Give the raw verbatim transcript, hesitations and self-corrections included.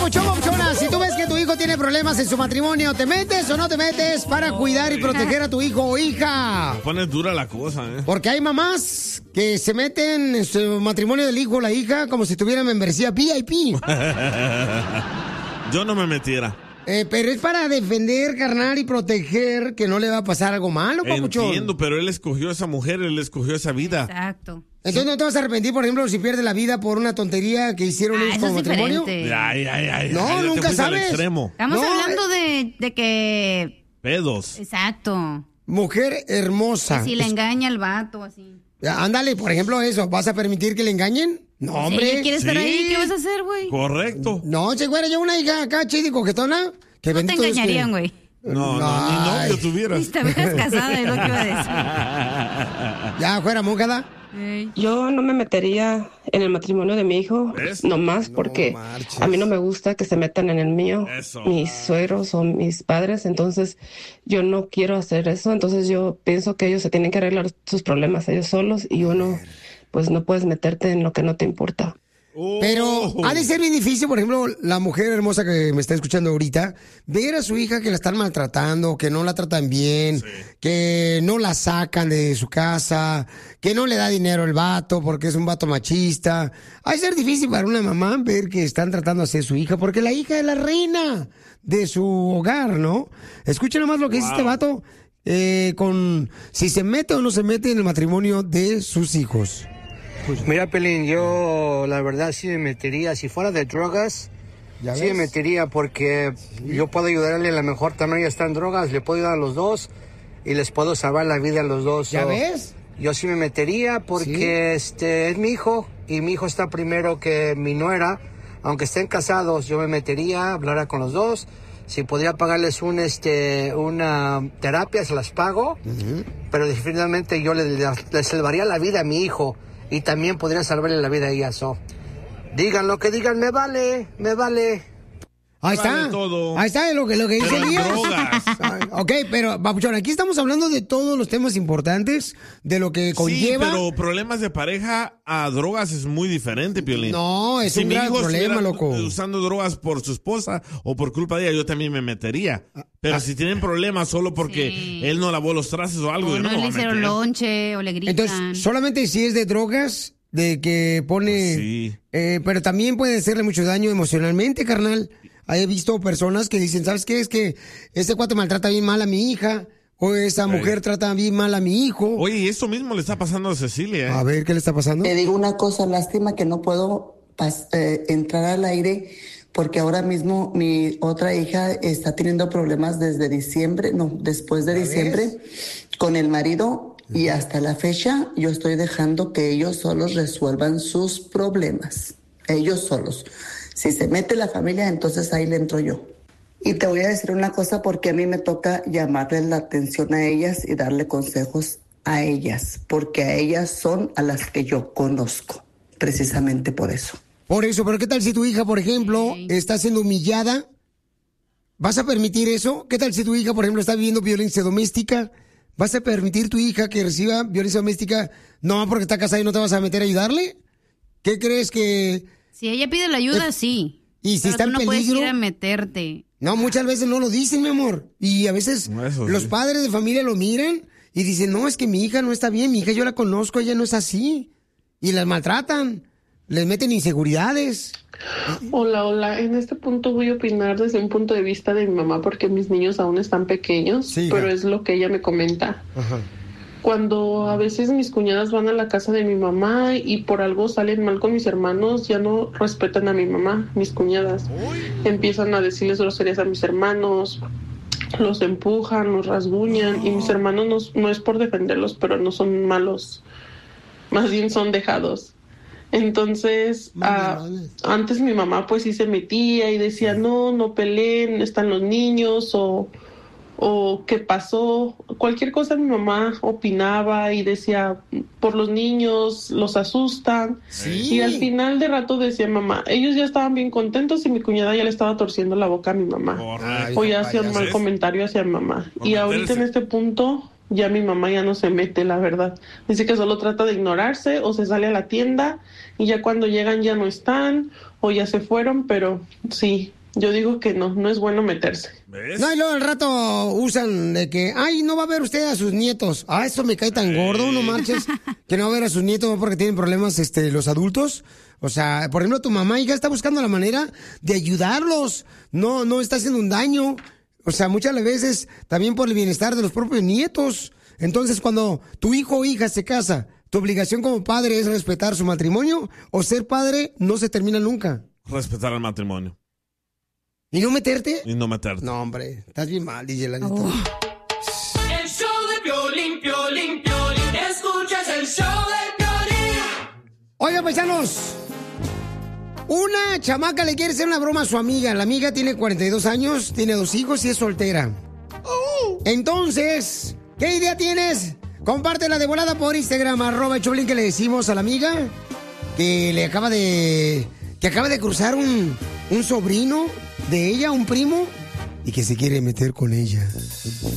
papuchón, papuchona, si tú ves que tu hijo tiene problemas en su matrimonio, ¿te metes o no te metes para cuidar y proteger a tu hijo o hija? Pone dura la cosa, ¿eh? Porque hay mamás que se meten en su matrimonio del hijo o la hija como si tuvieran membresía V I P. Yo no me metiera. Eh, pero es para defender, carnal, y proteger que no le va a pasar algo malo, papuchón. Entiendo, pero él escogió a esa mujer, él escogió esa vida. Exacto. Entonces no te vas a arrepentir, por ejemplo, si pierdes la vida por una tontería que hicieron Ah, ellos eso como es matrimonio. diferente. Ay, ay, ay. No, ay, nunca te fuiste al sabes. extremo. Estamos No, hablando de, de que... Pedos. Exacto. Mujer hermosa. Que si le engaña al vato, así. Ándale, por ejemplo, eso. ¿Vas a permitir que le engañen? No, Si hombre. ella quiere estar Sí. ahí, ¿qué vas a hacer, güey? Correcto. No, si fuera yo una hija acá, chida y coquetona. Que No te bendito Dios que- engañarían, güey. No, no, ni Ay. novio tuvieras. Si te hubieras casado, es lo que iba a Ya, fuera mojada. decir. Yo no me metería en el matrimonio de mi hijo, ¿Ves? nomás No porque marches. a mí no me gusta que se metan en el mío, Eso. mis suegros o mis padres, entonces yo no quiero hacer eso, entonces yo pienso que ellos se tienen que arreglar sus problemas ellos solos y uno, pues no puedes meterte en lo que no te importa. Oh. Pero ha de ser bien difícil, por ejemplo, la mujer hermosa que me está escuchando ahorita, ver a su hija que la están maltratando, que no la tratan bien, Sí. que no la sacan de su casa, que no le da dinero el vato porque es un vato machista. Ha de ser difícil para una mamá ver que están tratando así a su hija, porque la hija es la reina de su hogar, ¿no? Escuchen nomás lo que dice Wow. este vato eh, con si se mete o no se mete en el matrimonio de sus hijos. Mira, Pelín, yo la verdad sí me metería, si fuera de drogas, ¿Ya sí ves? me metería porque yo puedo ayudarle, a lo mejor también ya está en drogas, le puedo ayudar a los dos y les puedo salvar la vida a los dos. ¿Ya So, ves? Yo sí me metería porque este es mi hijo y mi hijo está primero que mi nuera, aunque estén casados, yo me metería, hablaría con los dos. Si podría pagarles un este una terapia, se las pago, pero definitivamente yo le, le- le salvaría la vida a mi hijo y también podría salvarle la vida a ella. So, digan lo que digan, me vale, me vale. Ahí Vale está. todo. Ahí está lo que, lo que dice Pero en Elías. drogas. Ay, Ok, pero, Papuchón, aquí estamos hablando de todos los temas importantes, de lo que conlleva. Sí, pero problemas de pareja a drogas es muy diferente, Piolín. No, es un mi gran hijo problema, estuviera loco. usando drogas por su esposa o por culpa de ella, yo también me metería. Pero ah. si tienen problemas solo porque Sí. él no lavó los trastes o algo, O yo no no me le voy a hicieron meter. lonche o le gritan. Entonces, solamente si es de drogas, de que pone... Sí. eh, pero también puede hacerle mucho daño emocionalmente, carnal. He visto personas que dicen, ¿sabes qué? Es que este cuate maltrata bien mal a mi hija, o esa mujer trata bien mal a mi hijo. Oye, y eso mismo le está pasando a Cecilia. ¿eh? A ver, ¿qué le está pasando? Te digo una cosa, lástima que no puedo pas- eh, entrar al aire porque ahora mismo mi otra hija está teniendo problemas desde diciembre, no, después de ¿Ya diciembre con el marido y hasta la fecha yo estoy dejando que ellos solos resuelvan sus problemas, ellos solos. Si se mete la familia, entonces ahí le entro yo. Y te voy a decir una cosa porque a mí me toca llamarles la atención a ellas y darle consejos a ellas, porque a ellas son a las que yo conozco, precisamente por eso. Por eso, pero ¿qué tal si tu hija, por ejemplo, Sí. está siendo humillada? ¿Vas a permitir eso? ¿Qué tal si tu hija, por ejemplo, está viviendo violencia doméstica? ¿Vas a permitir tu hija que reciba violencia doméstica no porque está casada y no te vas a meter a ayudarle? ¿Qué crees que...? Si ella pide la ayuda, Eh, sí. y si Pero está tú en no puedes peligro. ir a meterte. No, muchas veces no lo dicen, mi amor. Y a veces Eso sí. los padres de familia lo miran y dicen, no, es que mi hija no está bien, mi hija yo la conozco, ella no es así. Y las maltratan, les meten inseguridades. Hola, hola. En este punto voy a opinar desde un punto de vista de mi mamá porque mis niños aún están pequeños, Sí, pero hija. es lo que ella me comenta. Ajá. Cuando a veces mis cuñadas van a la casa de mi mamá y por algo salen mal con mis hermanos, ya no respetan a mi mamá, mis cuñadas. Empiezan a decirles groserías a mis hermanos, los empujan, los rasguñan y mis hermanos no, no es por defenderlos, pero no son malos, más bien son dejados. Entonces, ah, antes mi mamá pues sí se metía y decía, no, no peleen, están los niños o, o qué pasó. Cualquier cosa mi mamá opinaba y decía, por los niños, los asustan. Sí. Y al final de rato decía mamá, ellos ya estaban bien contentos y mi cuñada ya le estaba torciendo la boca a mi mamá. Correcto. O ya hacía un mal payaso. comentario hacia mi mamá. Por Y ahorita en meterse. este punto ya mi mamá ya no se mete, la verdad. Dice que solo trata de ignorarse o se sale a la tienda y ya cuando llegan ya no están o ya se fueron, pero sí, yo digo que no, no es bueno meterse. ¿Ves? No, y luego al rato usan de que, ay, no va a ver usted a sus nietos. Ah, eso me cae tan gordo, no marches, que no va a ver a sus nietos no porque tienen problemas este, los adultos. O sea, por ejemplo, tu mamá hija está buscando la manera de ayudarlos. No, no está haciendo un daño. O sea, muchas veces también por el bienestar de los propios nietos. Entonces, cuando tu hijo o hija se casa, ¿tu obligación como padre es respetar su matrimonio? ¿O ser padre no se termina nunca? Respetar el matrimonio. ¿Y no meterte? Y no meterte. No, hombre, estás bien mal, D J, la neta. Oh. El show de Piolín, Piolín, Piolín. Escuchas el show de Piolín. Oigan, paisanos, una chamaca le quiere hacer una broma a su amiga. La amiga tiene cuarenta y dos años, tiene dos hijos y es soltera. Entonces, ¿qué idea tienes? Compártela de volada por Instagram, arroba el Choplin, que le decimos a la amiga que le acaba de... que acaba de cruzar un, un sobrino de ella, un primo, y que se quiere meter con ella.